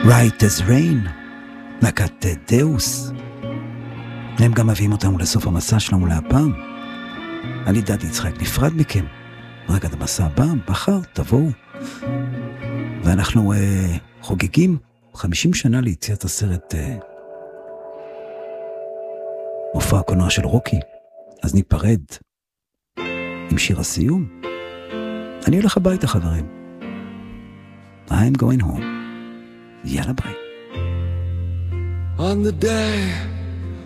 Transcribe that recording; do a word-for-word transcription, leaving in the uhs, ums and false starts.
Right as Rain, להקת דאוס. הם גם מביאים אותנו לסוף המסע שלנו להפעם. אני דדי יצחק נפרד מכם. רק עד המסע הבא, מחר תבואו. ואנחנו אה, חוגגים חמישים שנה ליציאת הסרט אה, מופע הקולנוע של רוקי. אז ניפרד עם שיר הסיום. אני הולך הביתה חברים. I'm going home. יאללה ביי. On the day